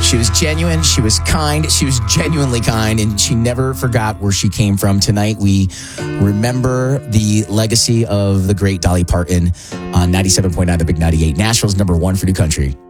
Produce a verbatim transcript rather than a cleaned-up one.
She was genuine. She was kind. She was genuinely kind, and she never forgot where she came from. Tonight, we remember the legacy of the great Dolly Parton on ninety-seven point nine The Big ninety-eight, Nashville's number one for new country.